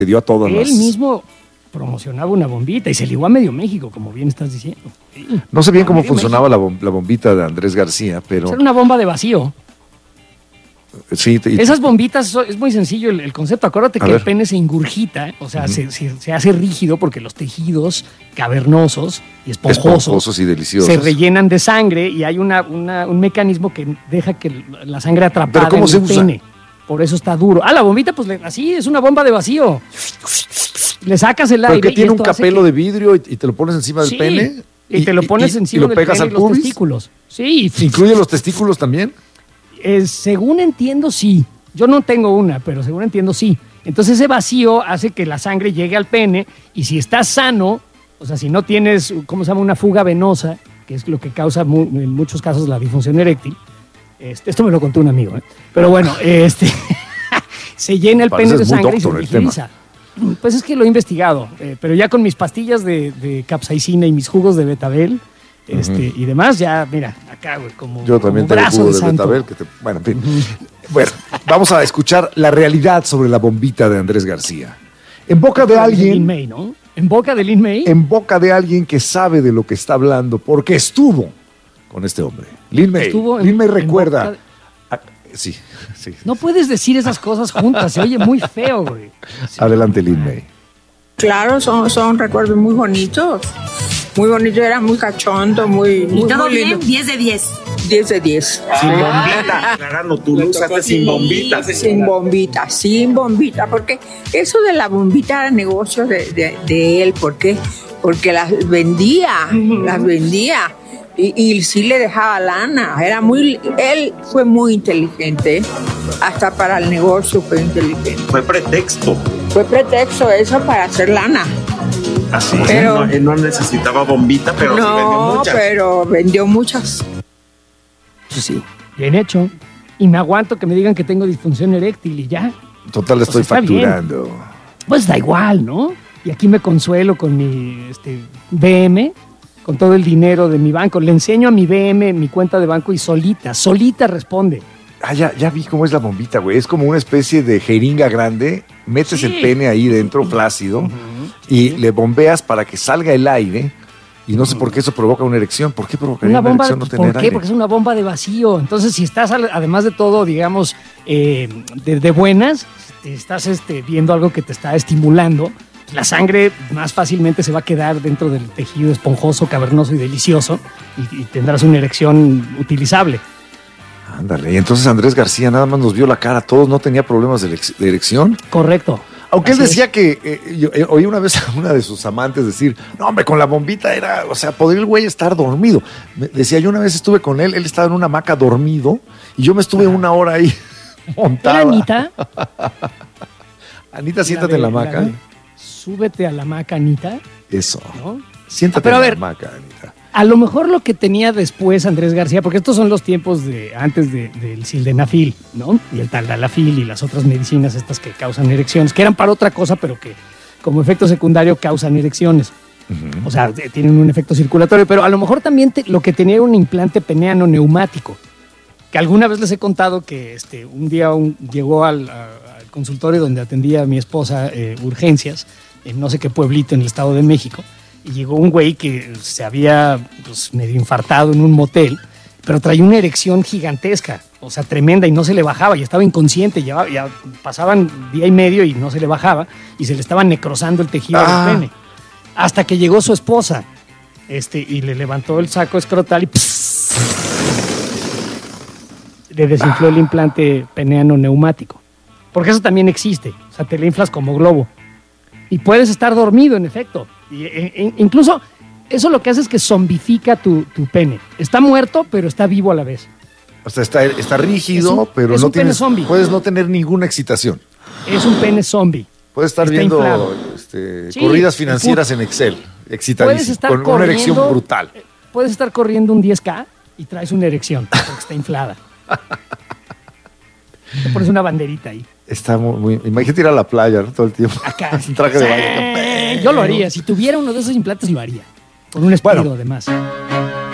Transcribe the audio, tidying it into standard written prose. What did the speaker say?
Se dio a todas Él mismo promocionaba una bombita y se ligó a medio México, como bien estás diciendo. Sí. No sé bien cómo funcionaba la bombita de Andrés García, pero... Era una bomba de vacío. Sí, esas bombitas, es muy sencillo el concepto. Acuérdate que el pene se ingurgita, o sea, se hace rígido porque los tejidos cavernosos y esponjosos y deliciosos se rellenan de sangre y hay un mecanismo que deja que la sangre atrapada en el pene. Por eso está duro. La bombita, pues así, es una bomba de vacío. Le sacas el aire. Porque tiene un capelo de vidrio y te lo pones encima del pene. Y te lo pones encima del pene y los testículos. Sí. ¿Incluye los testículos también? Según entiendo, sí. Yo no tengo una, pero según entiendo, sí. Entonces ese vacío hace que la sangre llegue al pene y si estás sano, o sea, si no tienes, ¿cómo se llama? Una fuga venosa, que es lo que causa en muchos casos la disfunción eréctil. Esto me lo contó un amigo, ¿eh? Pero bueno, se llena el pene de sangre y se utiliza. Pues es que lo he investigado, pero ya con mis pastillas de capsaicina y mis jugos de betabel y demás, ya, mira, acá, güey, como yo también tengo jugo de betabel. Bueno, en fin. Bueno, vamos a escuchar la realidad sobre la bombita de Andrés García. En boca de alguien... Lin May, ¿no? ¿En boca de Lin May? En boca de alguien que sabe de lo que está hablando, porque estuvo con este hombre. Lin May. Lin May recuerda... Sí. No puedes decir esas cosas juntas, se oye muy feo, güey. Sí. Adelante, Lin May. Claro, son recuerdos muy bonitos. Muy bonito, era muy cachondo, muy ¿Y todo muy bien? lindo. 10 de 10. 10 de 10. Sin bombita. Aclarando, tú lo usaste sin bombita. Sin bombita, porque eso de la bombita era negocio de él. ¿Por qué? Porque las vendía. Y sí le dejaba lana. Él fue muy inteligente. Hasta para el negocio fue inteligente. Fue pretexto eso para hacer lana. Así, pero, él no necesitaba bombita, pero sí vendió muchas. Pero vendió muchas. Sí, bien hecho. Y me aguanto que me digan que tengo disfunción eréctil y ya. Total, le estoy facturando. Bien. Pues da igual, ¿no? Y aquí me consuelo con mi BM, con todo el dinero de mi banco. Le enseño a mi BM mi cuenta de banco y solita responde. Ya vi cómo es la bombita, güey. Es como una especie de jeringa grande. Metes el pene ahí dentro, flácido, y le bombeas para que salga el aire. Y no sé por qué eso provoca una erección. ¿Por qué provoca una erección no tener aire? ¿Por qué? Porque es una bomba de vacío. Entonces, si estás, además de todo, digamos, de buenas, estás viendo algo que te está estimulando, la sangre más fácilmente se va a quedar dentro del tejido esponjoso, cavernoso y delicioso, y tendrás una erección utilizable. Ándale, y entonces Andrés García nada más nos vio la cara a todos, ¿no tenía problemas de erección? Correcto. Aunque él decía que, oí una vez a una de sus amantes decir, no hombre, con la bombita era, o sea, podría el güey estar dormido. Decía, yo una vez estuve con él estaba en una hamaca dormido, y yo me estuve una hora ahí montada. ¿Era Anita? Anita, siéntate en la hamaca. Súbete a la hamaca, Anita. Eso. ¿No? Siéntate en la hamaca, Anita. A lo mejor lo que tenía después Andrés García, porque estos son los tiempos antes del sildenafil, ¿no? Y el taldalafil y las otras medicinas estas que causan erecciones, que eran para otra cosa, pero que como efecto secundario causan erecciones. Uh-huh. O sea, tienen un efecto circulatorio, pero a lo mejor también lo que tenía era un implante peneano neumático, que alguna vez les he contado que un día llegó al consultorio donde atendía a mi esposa urgencias, en no sé qué pueblito en el Estado de México, y llegó un güey que se había medio infartado en un motel, pero traía una erección gigantesca, o sea, tremenda, y no se le bajaba, y estaba inconsciente, ya pasaban día y medio y no se le bajaba, y se le estaba necrosando el tejido del pene. Hasta que llegó su esposa, y le levantó el saco escrotal y le desinfló el implante peneano neumático. Porque eso también existe, o sea, te le inflas como globo. Y puedes estar dormido, en efecto. Incluso eso lo que hace es que zombifica tu pene. Está muerto, pero está vivo a la vez. O sea, está rígido, pero no tienes, puedes no tener ninguna excitación. Es un pene zombie. Puedes estar viendo corridas financieras en Excel, excitadísimo, con una erección brutal. Puedes estar corriendo un 10K y traes una erección, porque está inflada. Te pones una banderita ahí. Está muy... Imagínate ir a la playa, ¿no? Todo el tiempo. Acá. Traje de baño. Yo lo haría. Si tuviera uno de esos implantes, lo haría. Con un espíritu, además.